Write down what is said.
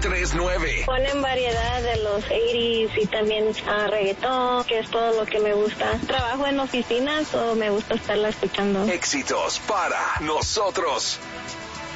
93.9. Ponen variedad de los 80s y también reggaetón, que es todo lo que me gusta. Trabajo en oficinas o me gusta estarla escuchando. Éxitos para nosotros.